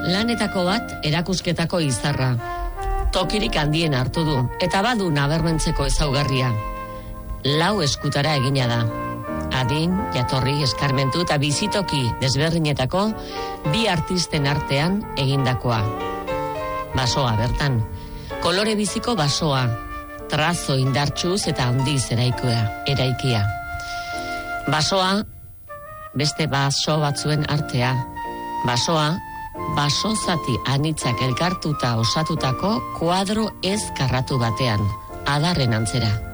lanetako bat erakusketako izarra. Tokirik handien hartu du, eta badu nabarmentzeko ezaugarria. 4 eskutara egina da. Adin, jatorri, eskarmentu eta bizitoki desberdinetako 2 artisten artean egindakoa. Basoa bertan. Kolore biziko basoa. Trazo indartsuz eta handiz eraikia. Basoa, beste baso batzuen artea. Basoa, baso zati anitzak elkartuta osatutako kuadro ez karratu batean, adarren antzera.